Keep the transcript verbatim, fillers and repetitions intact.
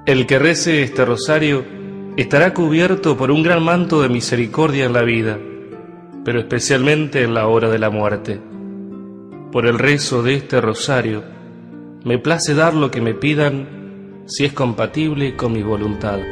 El que rece este rosario estará cubierto por un gran manto de misericordia en la vida, pero especialmente en la hora de la muerte. Por el rezo de este rosario, me place dar lo que me pidan si es compatible con mi voluntad.